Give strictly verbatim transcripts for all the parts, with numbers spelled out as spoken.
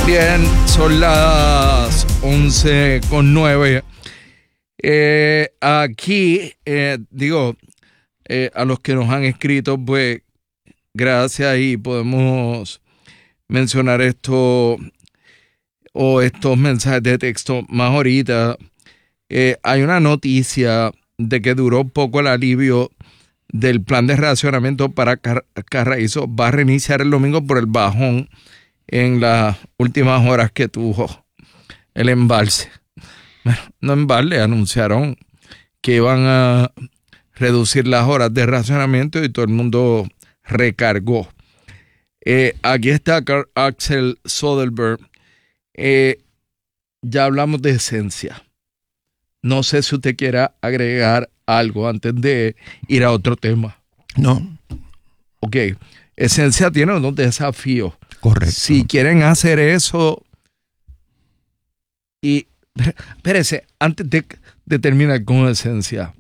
Bien, son las once con nueve. Eh, aquí, eh, digo, eh, a los que nos han escrito, pues, gracias, y podemos mencionar esto o estos mensajes de texto más ahorita. Eh, hay una noticia de que duró poco el alivio del plan de racionamiento para Car- Carraízo. Va a reiniciar el domingo por el bajón en las últimas horas que tuvo el embalse. Bueno, no embalse, anunciaron que iban a reducir las horas de racionamiento y todo el mundo recargó. Eh, aquí está Carl Axel Soderberg. Eh, ya hablamos de esencia. No sé si usted quiera agregar algo antes de ir a otro tema. No. Ok. Esencia tiene unos desafíos. Correcto. Si quieren hacer eso y... Espérese, antes de, de terminar con esencia.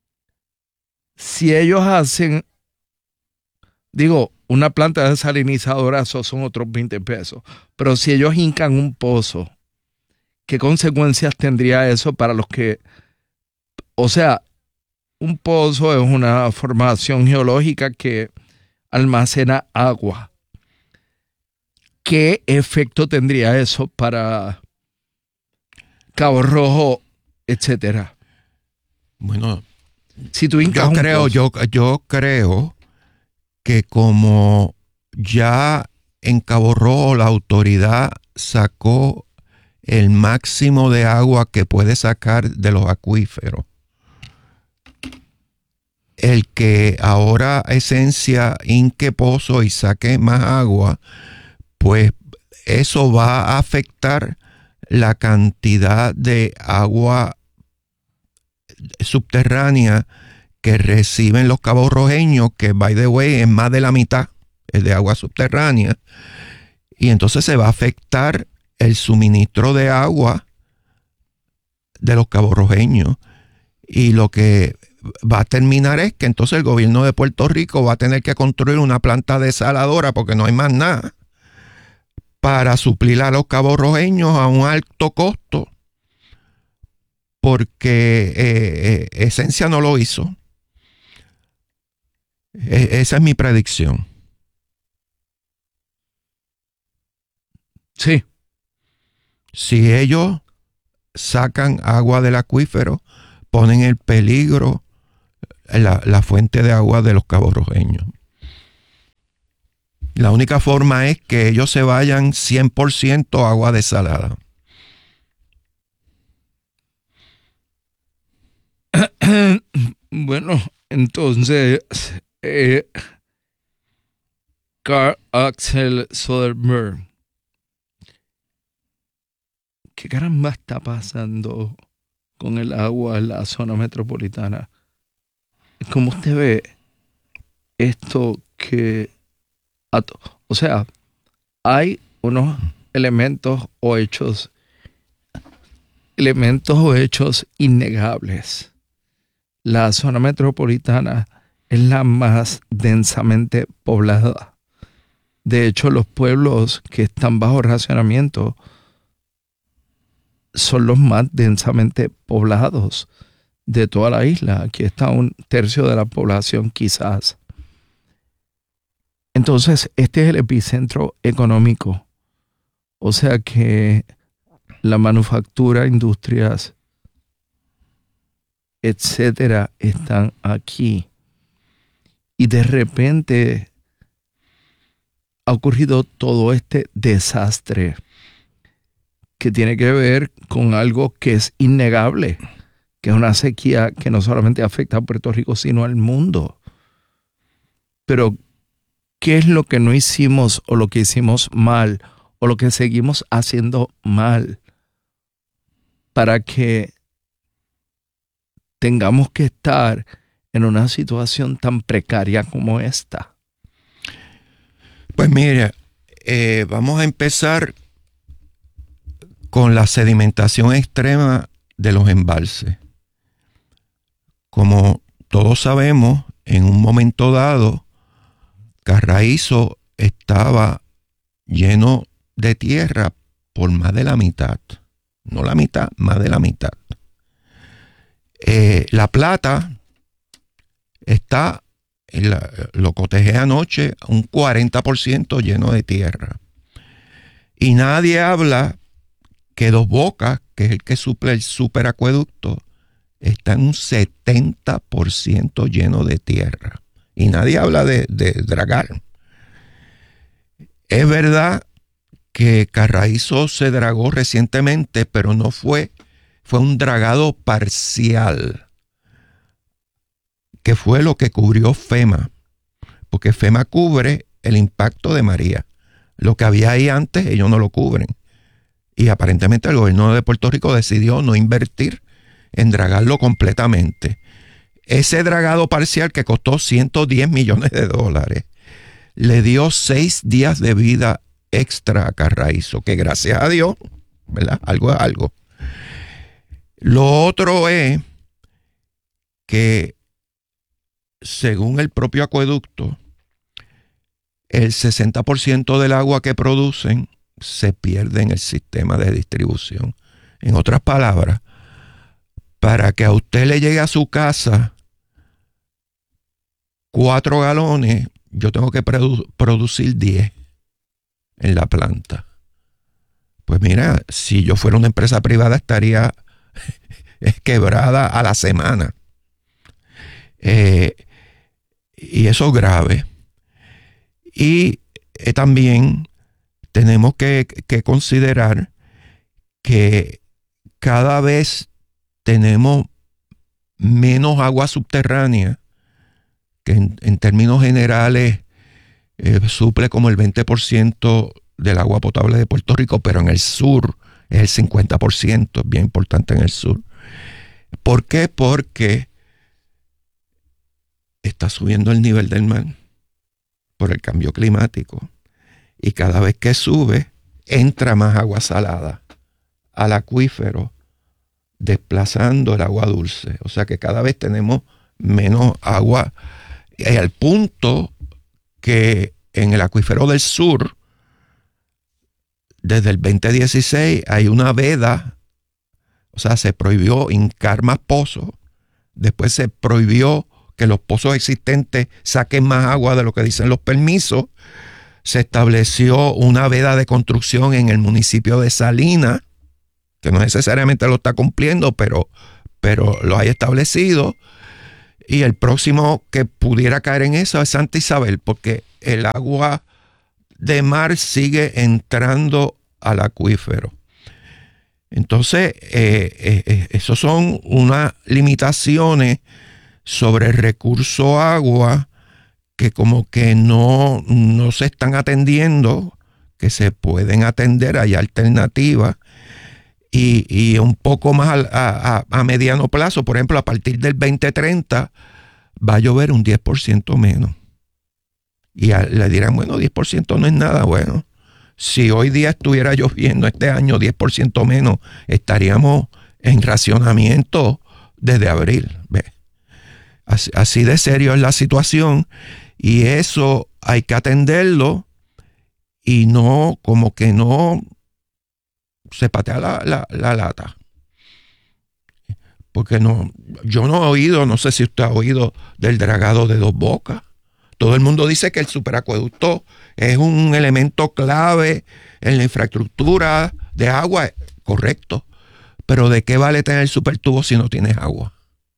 Si ellos hacen, digo, una planta desalinizadora, eso son otros veinte pesos. Pero si ellos hincan un pozo, ¿qué consecuencias tendría eso para los que... O sea, un pozo es una formación geológica que almacena agua. ¿Qué efecto tendría eso para Cabo Rojo, etcétera? Bueno, si tú hincas yo creo, yo, yo creo que como ya en Cabo Rojo la autoridad sacó el máximo de agua que puede sacar de los acuíferos, el que ahora Esencia hinque pozo y saque más agua, pues eso va a afectar la cantidad de agua subterránea que reciben los caborrojeños, que, by the way, es más de la mitad, es de agua subterránea. Y entonces se va a afectar el suministro de agua de los caborrojeños. Y lo que va a terminar es que entonces el gobierno de Puerto Rico va a tener que construir una planta desaladora, porque no hay más nada, para suplir a los caborrojeños a un alto costo, porque eh, eh, Esencia no lo hizo. E- esa es mi predicción. Sí. Si ellos sacan agua del acuífero, ponen en peligro la, la fuente de agua de los caborrojeños. La única forma es que ellos se vayan cien por ciento agua desalada. Bueno, entonces, eh, Carl Axel Soderberg, ¿qué caramba está pasando con el agua en la zona metropolitana? ¿Cómo usted ve esto que... O sea, hay unos elementos o hechos, elementos o hechos innegables. La zona metropolitana es la más densamente poblada. De hecho, los pueblos que están bajo racionamiento son los más densamente poblados de toda la isla. Aquí está un tercio de la población quizás. Entonces, este es el epicentro económico. O sea que la manufactura, industrias, etcétera, están aquí. Y de repente ha ocurrido todo este desastre que tiene que ver con algo que es innegable, que es una sequía que no solamente afecta a Puerto Rico, sino al mundo. Pero ¿qué es lo que no hicimos o lo que hicimos mal o lo que seguimos haciendo mal para que tengamos que estar en una situación tan precaria como esta? Pues mire, eh, vamos a empezar con la sedimentación extrema de los embalses. Como todos sabemos, en un momento dado, Carraízo estaba lleno de tierra por más de la mitad. No la mitad, más de la mitad. Eh, la Plata está, en la, lo cotejé anoche, un cuarenta por ciento lleno de tierra. Y nadie habla que Dos Bocas, que es el que suple el superacueducto, está en un setenta por ciento lleno de tierra. Y nadie habla de, de dragar. Es verdad que Carraízo se dragó recientemente, pero no fue, fue un dragado parcial, que fue lo que cubrió FEMA, porque FEMA cubre el impacto de María. Lo que había ahí antes, ellos no lo cubren. Y aparentemente el gobierno de Puerto Rico decidió no invertir en dragarlo completamente. Ese dragado parcial, que costó ciento diez millones de dólares, le dio seis días de vida extra a Carraízo, que gracias a Dios, ¿verdad? Algo es algo. Lo otro es que, según el propio acueducto, el sesenta por ciento del agua que producen se pierde en el sistema de distribución. En otras palabras, para que a usted le llegue a su casa cuatro galones, yo tengo que produ- producir diez en la planta. Pues mira, si yo fuera una empresa privada estaría quebrada a la semana. Eh, y eso es grave. Y eh, también tenemos que, que considerar que cada vez tenemos menos agua subterránea, que en, en términos generales eh, suple como el veinte por ciento del agua potable de Puerto Rico, pero en el sur es el cincuenta por ciento, es bien importante en el sur. ¿Por qué? Porque está subiendo el nivel del mar por el cambio climático. Y cada vez que sube, entra más agua salada al acuífero, desplazando el agua dulce. O sea que cada vez tenemos menos agua, y al punto que en el acuífero del sur, desde el veinte dieciséis, hay una veda, o sea, se prohibió hincar más pozos. Después se prohibió que los pozos existentes saquen más agua de lo que dicen los permisos. Se estableció una veda de construcción en el municipio de Salinas, que no necesariamente lo está cumpliendo, pero, pero lo hay establecido. Y el próximo que pudiera caer en eso es Santa Isabel, porque el agua de mar sigue entrando al acuífero. Entonces, eh, eh, eso son unas limitaciones sobre el recurso agua que como que no, no se están atendiendo, que se pueden atender, hay alternativas. Y, y un poco más a, a, a mediano plazo, por ejemplo, a partir del veinte treinta, va a llover un diez por ciento menos. Y a, le dirán, bueno, diez por ciento no es nada. Bueno, si hoy día estuviera lloviendo este año diez por ciento menos, estaríamos en racionamiento desde abril. ¿Ve? Así, así de serio es la situación, y eso hay que atenderlo, y no, como que no se patea la, la, la lata. Porque no, yo no he oído, no sé si usted ha oído del dragado de Dos Bocas. Todo el mundo dice que el superacueducto es un elemento clave en la infraestructura de agua. Correcto. Pero ¿de qué vale tener el supertubo si no tienes agua?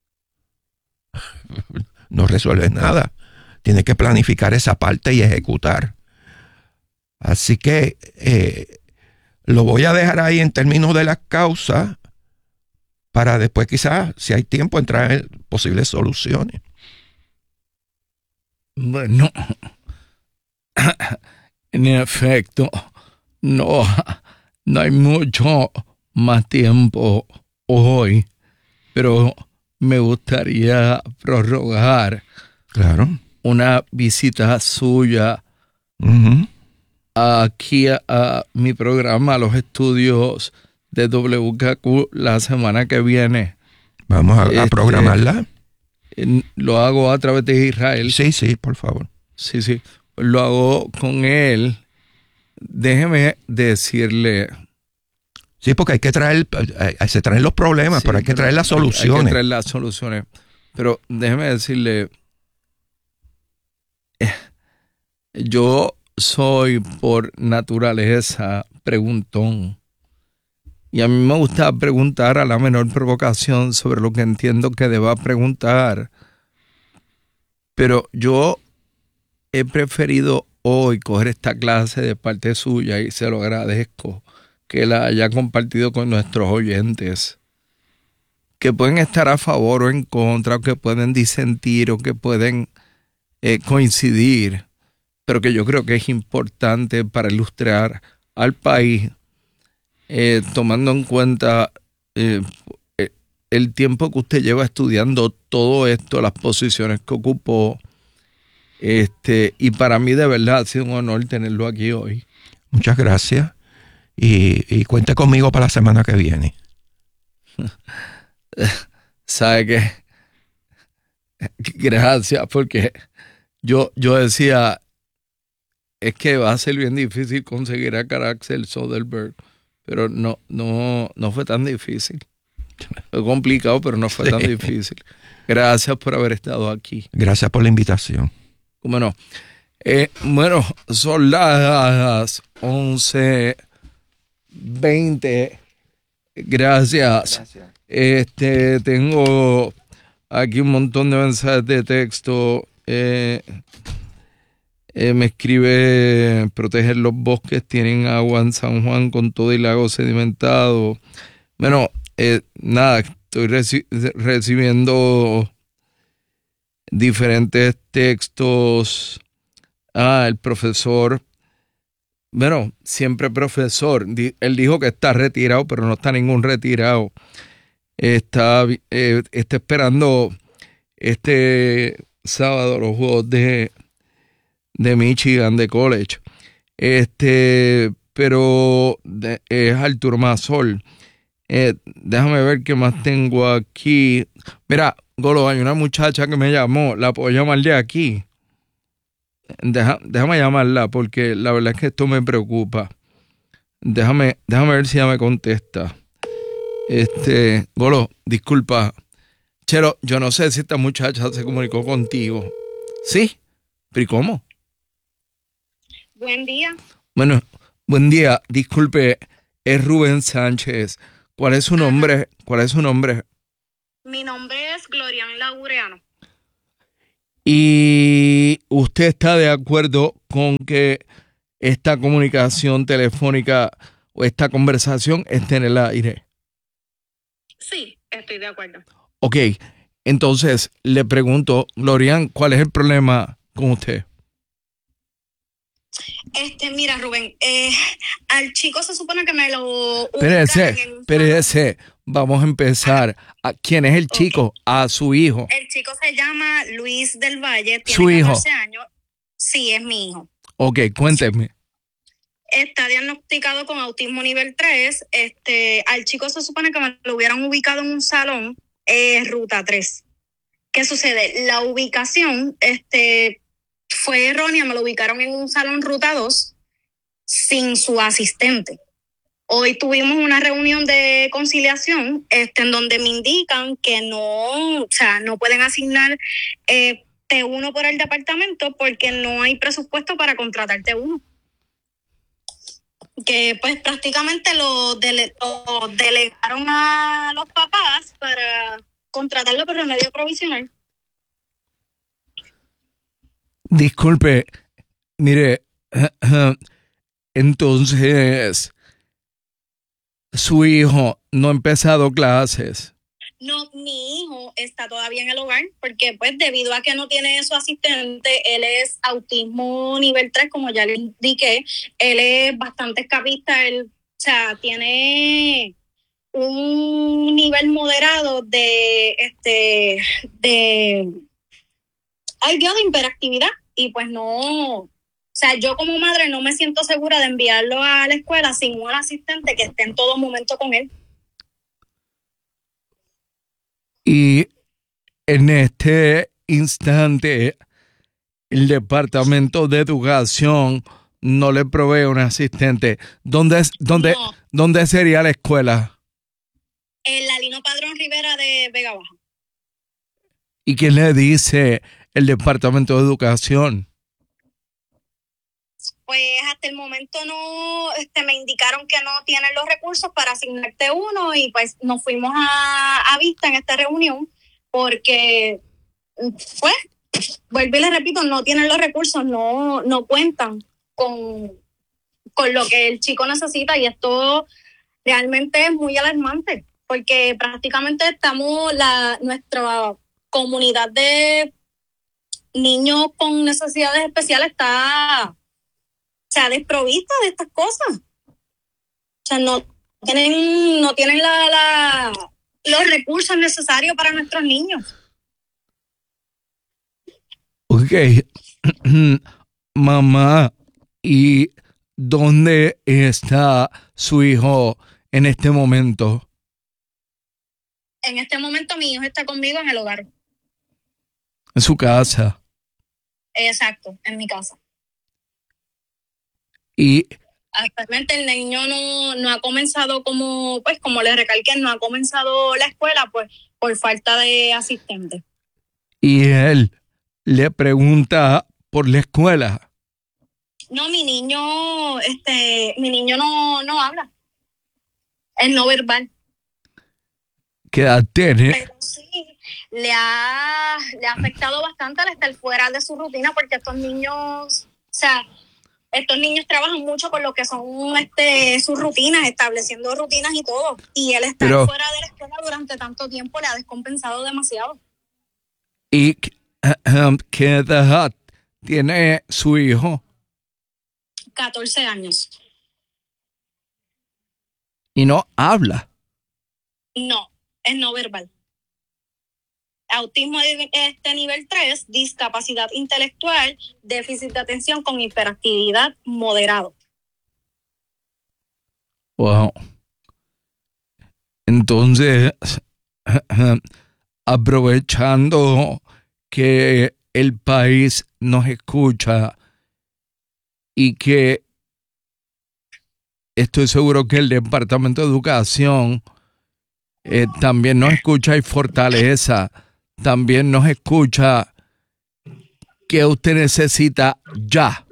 No resuelves nada. Tienes que planificar esa parte y ejecutar. Así que eh, lo voy a dejar ahí en términos de las causas, para después quizás, si hay tiempo, entrar en posibles soluciones. Bueno, en efecto, no, no hay mucho más tiempo hoy, pero me gustaría prorrogar Claro. una visita suya Uh-huh. aquí a, a mi programa, a los estudios de W K Q la semana que viene. Vamos a, a Este, programarla. En- Lo hago a través de Israel. Sí, sí, por favor. Sí, sí. Lo hago con él. Déjeme decirle Sí, porque hay que traer, eh, se traen los problemas, sí, pero hay que traer las soluciones. Hay que traer las soluciones. Pero déjeme decirle, eh, yo soy por naturaleza preguntón. Y a mí me gusta preguntar a la menor provocación sobre lo que entiendo que deba preguntar. Pero yo he preferido hoy coger esta clase de parte suya y se lo agradezco que la haya compartido con nuestros oyentes, que pueden estar a favor o en contra, o que pueden disentir o que pueden eh, coincidir, pero que yo creo que es importante para ilustrar al país, eh, tomando en cuenta eh, el tiempo que usted lleva estudiando todo esto, las posiciones que ocupó, este, y para mí de verdad ha sido un honor tenerlo aquí hoy. Muchas gracias. Y, y cuente conmigo para la semana que viene. ¿Sabe qué? Gracias, porque yo, yo decía, es que va a ser bien difícil conseguir a Caraxel Soderbergh, pero no, no, no fue tan difícil. Fue complicado, pero no fue sí. tan difícil. Gracias por haber estado aquí. Gracias por la invitación. ¿Cómo no? Eh, bueno, son las once veinte. Gracias. Gracias. Este, tengo aquí un montón de mensajes de texto. Eh, eh, me escribe: proteger los bosques, tienen agua en San Juan con todo y lago sedimentado. Bueno, eh, nada, estoy reci- recibiendo diferentes textos. Ah, el profesor. Bueno, siempre profesor. Él dijo que está retirado, pero no está ningún retirado. Está, eh, está esperando este sábado los juegos de, de Michigan, de college. Este, pero de, es Arturo Masol. Eh, déjame ver qué más tengo aquí. Mira, Golo, hay una muchacha que me llamó. La puedo llamar de aquí. Deja, déjame llamarla porque la verdad es que esto me preocupa. Déjame, déjame ver si ella me contesta. Este, Golo, disculpa. Chero, yo no sé si esta muchacha se comunicó contigo. ¿Sí? ¿Pero y cómo? Buen día. Bueno, buen día. Disculpe, es Rubén Sánchez. ¿Cuál es su Ajá. nombre? ¿Cuál es su nombre? Mi nombre es Glorian Laureano. ¿Y usted está de acuerdo con que esta comunicación telefónica o esta conversación esté en el aire? Sí, estoy de acuerdo. Ok, entonces le pregunto, Glorian, ¿cuál es el problema con usted? Este, mira, Rubén, eh, al chico se supone que me lo Espérese, ubicaron en un espérese, vamos a empezar. ¿A quién es el chico? Ok. A su hijo. El chico se llama Luis del Valle, tiene ¿Su hijo? catorce años. Sí, es mi hijo. Ok, cuénteme. Está diagnosticado con autismo nivel tres. Este, al chico se supone que me lo hubieran ubicado en un salón, eh, ruta tres. ¿Qué sucede? La ubicación, este, fue errónea, me lo ubicaron en un salón ruta dos sin su asistente. Hoy tuvimos una reunión de conciliación este, en donde me indican que no, o sea, no pueden asignar eh, T uno por el departamento porque no hay presupuesto para contratar T uno. Que pues prácticamente lo, dele, lo delegaron a los papás para contratarlo por remedio provisional. Disculpe, mire, entonces su hijo no ha empezado clases. No, mi hijo está todavía en el hogar porque pues debido a que no tiene su asistente, él es autismo nivel tres, como ya le indiqué, él es bastante escapista, él, o sea, tiene un nivel moderado de, este, de, ay Dios, de hiperactividad y pues no, o sea, yo como madre no me siento segura de enviarlo a la escuela sin un asistente que esté en todo momento con él. Y en este instante, el Departamento de Educación no le provee un asistente. ¿Dónde, es, dónde, No. ¿Dónde sería la escuela? El Lalino Padrón Rivera de Vega Baja. ¿Y quién le dice el Departamento de Educación? Pues hasta el momento no, este, me indicaron que no tienen los recursos para asignarte uno y pues nos fuimos a, a vista en esta reunión porque, pues, vuelvo y les repito, no tienen los recursos, no, no cuentan con, con lo que el chico necesita y esto realmente es muy alarmante porque prácticamente estamos, la nuestra comunidad de niños con necesidades especiales está, o sea, desprovista de estas cosas. O sea, no tienen, no tienen la, la, los recursos necesarios para nuestros niños. Ok. Mamá, ¿y dónde está su hijo en este momento? En este momento mi hijo está conmigo en el hogar. En su casa. Exacto, en mi casa. Y Actualmente el niño no, no ha comenzado como, pues como le recalqué, no ha comenzado la escuela pues por falta de asistente. y él le pregunta por la escuela. No, mi niño, este, mi niño no, no habla. Es no verbal. ¿Qué edad tiene? Pero sí, le ha, le ha afectado bastante al estar fuera de su rutina porque estos niños, o sea, estos niños trabajan mucho con lo que son este, sus rutinas, estableciendo rutinas y todo. Y él estar Pero- fuera de la escuela durante tanto tiempo le ha descompensado demasiado. ¿Y qué edad tiene su hijo? catorce años. Y no habla. No, es no verbal. Autismo de este nivel tres, discapacidad intelectual, déficit de atención con hiperactividad moderado. Wow. Entonces, aprovechando que el país nos escucha y que estoy seguro que el Departamento de Educación eh, también nos escucha y fortaleza, también nos escucha, que usted necesita ya.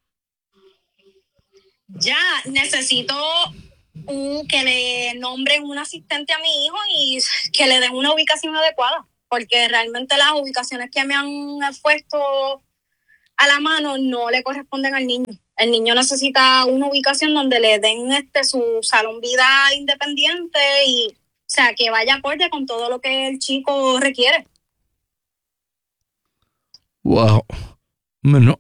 Ya necesito un, que le nombren un asistente a mi hijo y que le den una ubicación adecuada, porque realmente las ubicaciones que me han puesto a la mano no le corresponden al niño. El niño necesita una ubicación donde le den este su salón vida independiente y, o sea, que vaya acorde con todo lo que el chico requiere. Wow. Bueno,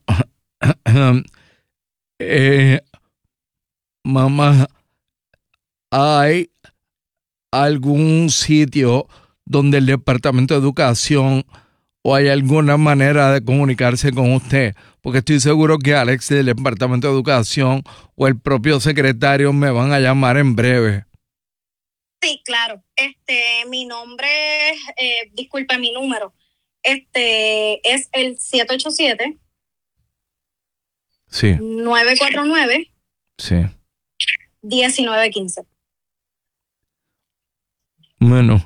eh, mamá, ¿hay algún sitio donde el Departamento de Educación o hay alguna manera de comunicarse con usted? Porque estoy seguro que Alex del Departamento de Educación o el propio secretario me van a llamar en breve. Sí, claro. Este, mi nombre, eh, disculpe, mi número, este es el siete ocho siete, Sí, nueve cuatro nueve, sí. uno nueve uno cinco. Bueno,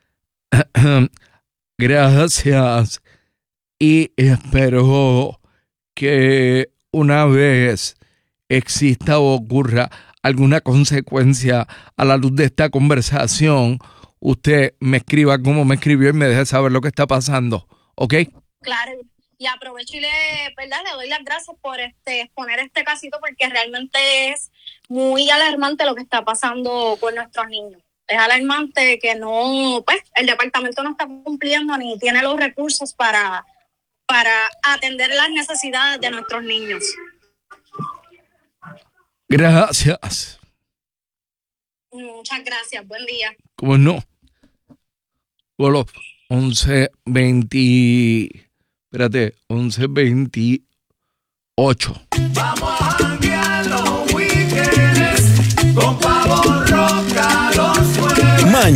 gracias y espero que una vez exista o ocurra alguna consecuencia a la luz de esta conversación, usted me escriba como me escribió y me deje saber lo que está pasando, ¿ok? Claro, y aprovecho y le, ¿verdad? le doy las gracias por este exponer este casito porque realmente es muy alarmante lo que está pasando con nuestros niños. Es alarmante que no, pues, el departamento no está cumpliendo ni tiene los recursos para, para atender las necesidades de nuestros niños. Gracias. Muchas gracias, buen día. ¿Cómo no? Bueno, once veinte, espérate, once veintiocho. Vamos a janguear los weekends con Pavo Roca los jueves. Mañana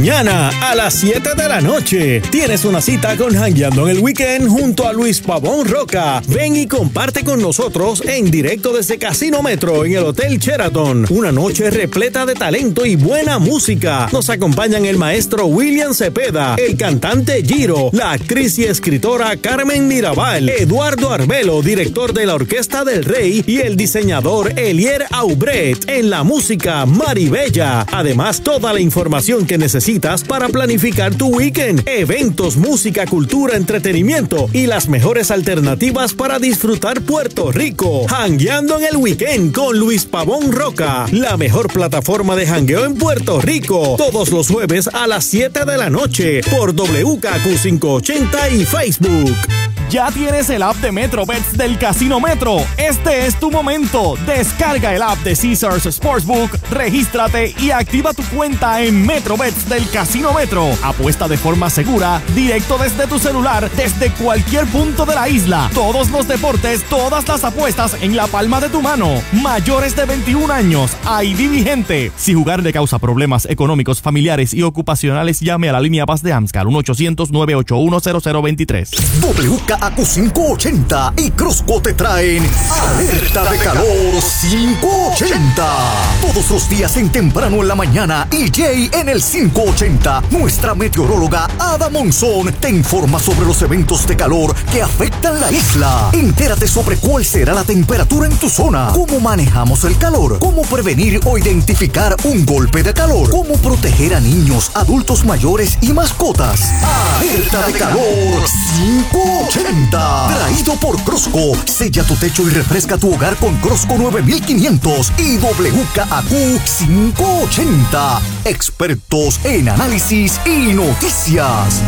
Mañana a las siete de la noche tienes una cita con Jangueando en el Weekend junto a Luis Pavón Roca. Ven y comparte con nosotros en directo desde Casino Metro en el Hotel Sheraton. Una noche repleta de talento y buena música. Nos acompañan el maestro William Cepeda, el cantante Giro, la actriz y escritora Carmen Mirabal, Eduardo Arbelo, director de la Orquesta del Rey, y el diseñador Elier Aubret. En la música, Maribella. Además, toda la información que necesitas para planificar tu weekend. Eventos, música, cultura, entretenimiento y las mejores alternativas para disfrutar Puerto Rico. Jangueando en el Weekend con Luis Pavón Roca, la mejor plataforma de jangueo en Puerto Rico. Todos los jueves a las siete de la noche por W K Q quinientos ochenta y Facebook. ¿Ya tienes el app de MetroBets del Casino Metro? Este es tu momento. Descarga el app de Caesars Sportsbook, regístrate y activa tu cuenta en MetroBets del Casino Metro. Apuesta de forma segura, directo desde tu celular, desde cualquier punto de la isla. Todos los deportes, todas las apuestas en la palma de tu mano. Mayores de veintiún años, I D vigente. Si jugar le causa problemas económicos, familiares y ocupacionales, llame a la línea Paz de AMSCAR uno ochocientos, nueve ocho uno, cero cero dos tres. W K A Q quinientos ochenta y Crosco te traen Alerta de Calor quinientos ochenta. Todos los días en temprano en la mañana y Jay en el quinientos ochenta. Nuestra meteoróloga Ada Monzón te informa sobre los eventos de calor que afectan la isla. Entérate sobre cuál será la temperatura en tu zona, cómo manejamos el calor, cómo prevenir o identificar un golpe de calor, cómo proteger a niños, adultos mayores y mascotas. Alerta de Calor quinientos ochenta. Traído por Crosco. Sella tu techo y refresca tu hogar con Crosco nueve mil quinientos y W K A Q quinientos ochenta. Expertos en análisis y noticias.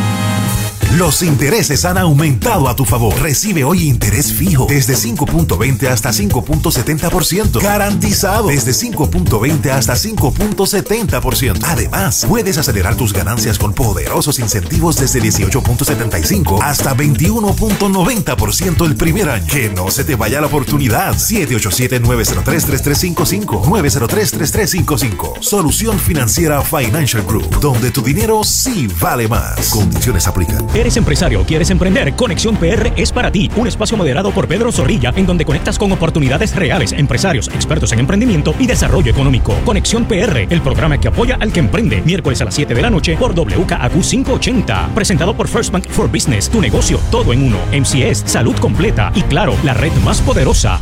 Los intereses han aumentado a tu favor. Recibe hoy interés fijo desde cinco punto veinte hasta cinco punto setenta por ciento. Garantizado desde cinco punto veinte hasta cinco punto setenta por ciento. Además, puedes acelerar tus ganancias con poderosos incentivos desde dieciocho punto setenta y cinco hasta veintiuno punto noventa por ciento el primer año. Que no se te vaya la oportunidad. siete ocho siete, nueve cero tres, tres tres cinco cinco. nueve cero tres, tres tres cinco cinco. Solución Financiera Financial Group, donde tu dinero sí vale más. Condiciones aplican. ¿Eres empresario o quieres emprender? Conexión P R es para ti. Un espacio moderado por Pedro Zorrilla en donde conectas con oportunidades reales, empresarios, expertos en emprendimiento y desarrollo económico. Conexión P R, el programa que apoya al que emprende. Miércoles a las siete de la noche por W K A Q quinientos ochenta. Presentado por First Bank for Business. Tu negocio, todo en uno. M C S, salud completa. Y claro, la red más poderosa.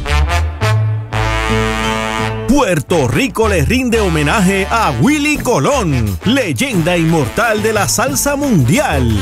Puerto Rico le rinde homenaje a Willie Colón, leyenda inmortal de la salsa mundial.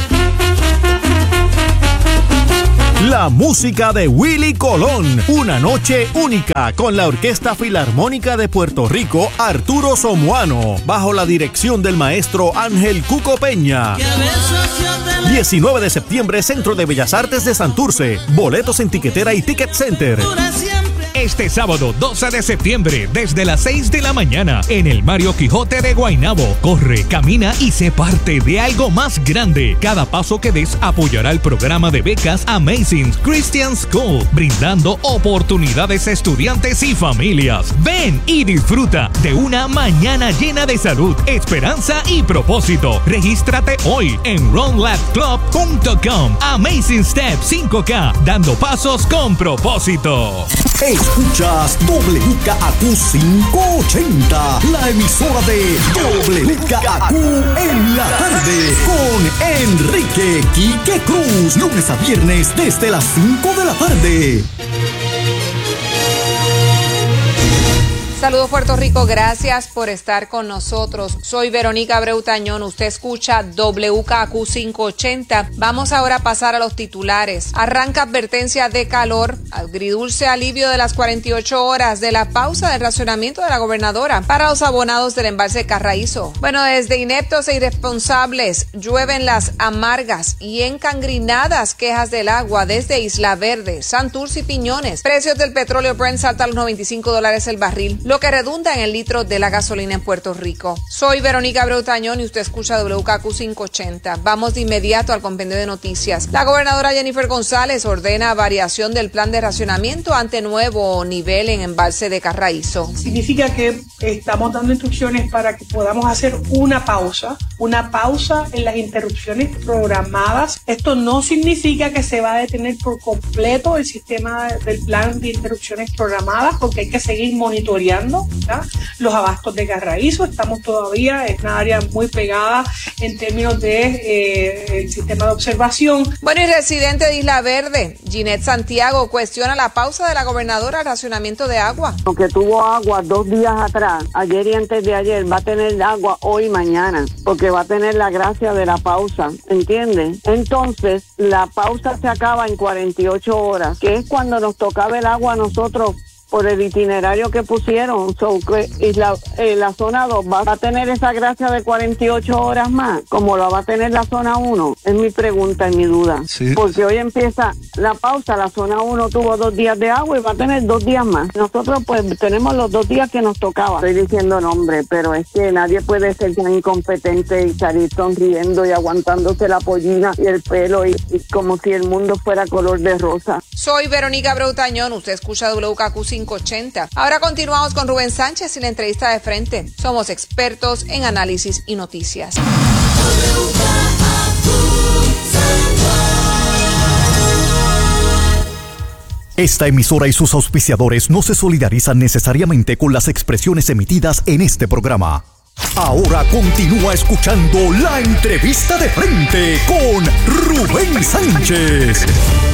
La música de Willie Colón, una noche única con la Orquesta Filarmónica de Puerto Rico Arturo Somoano, bajo la dirección del maestro Ángel Cuco Peña. diecinueve de septiembre, Centro de Bellas Artes de Santurce. Boletos en Tiquetera y Ticket Center. Este sábado doce de septiembre, desde las seis de la mañana, en el Mario Quijote de Guaynabo. Corre, camina y sé parte de algo más grande. Cada paso que des apoyará el programa de becas Amazing Christian School, brindando oportunidades a estudiantes y familias. Ven y disfruta de una mañana llena de salud, esperanza y propósito. Regístrate hoy en run lab club punto com. Amazing Step cinco K, dando pasos con propósito. Escuchas W K A Q quinientos ochenta, la emisora de W K A Q en la tarde, con Enrique Quique Cruz, lunes a viernes desde las cinco de la tarde. Saludos Puerto Rico, gracias por estar con nosotros. Soy Verónica Abreu Tañón, usted escucha W K A Q quinientos ochenta. Vamos ahora a pasar a los titulares. Arranca advertencia de calor, agridulce alivio de las cuarenta y ocho horas de la pausa del racionamiento de la gobernadora para los abonados del embalse Carraízo. Bueno, desde ineptos e irresponsables llueven las amargas y encangrinadas quejas del agua desde Isla Verde, Santurce y Piñones. Precios del petróleo Brent saltan a los noventa y cinco dólares el barril. lo que redunda en el litro de la gasolina en Puerto Rico. Soy Verónica Abreu Tañón y usted escucha W K Q quinientos ochenta. Vamos de inmediato al compendio de noticias. La gobernadora Jennifer González ordena variación del plan de racionamiento ante nuevo nivel en embalse de Carraízo. Significa que estamos dando instrucciones para que podamos hacer una pausa, una pausa en las interrupciones programadas. Esto no significa que se va a detener por completo el sistema del plan de interrupciones programadas, porque hay que seguir monitoreando, ¿verdad?, los abastos de Carraízo. Estamos todavía en una área muy pegada en términos de eh, el sistema de observación. Bueno, y residente de Isla Verde, Ginette Santiago, cuestiona la pausa de la gobernadora al racionamiento de agua. Aunque tuvo agua dos días atrás, ayer y antes de ayer, va a tener agua hoy y mañana, porque va a tener la gracia de la pausa, ¿entiendes? Entonces, la pausa se acaba en cuarenta y ocho horas, que es cuando nos tocaba el agua a nosotros por el itinerario que pusieron. So, que, y la, eh, la zona dos va a tener esa gracia de cuarenta y ocho horas más, como lo va a tener la zona uno. Es mi pregunta y mi duda. Sí. Porque hoy empieza la pausa, la zona uno tuvo dos días de agua y va a tener dos días más. Nosotros pues tenemos los dos días que nos tocaba. Estoy diciendo nombre, pero es que nadie puede ser tan incompetente y salir sonriendo y aguantándose la pollina y el pelo y, y como si el mundo fuera color de rosa. Soy Verónica Abreu Tañón, usted escucha W K Q quinientos ochenta. Ahora continuamos con Rubén Sánchez y la entrevista de frente. Somos expertos en análisis y noticias. Esta emisora y sus auspiciadores no se solidarizan necesariamente con las expresiones emitidas en este programa. Ahora continúa escuchando la entrevista de frente con Rubén Sánchez.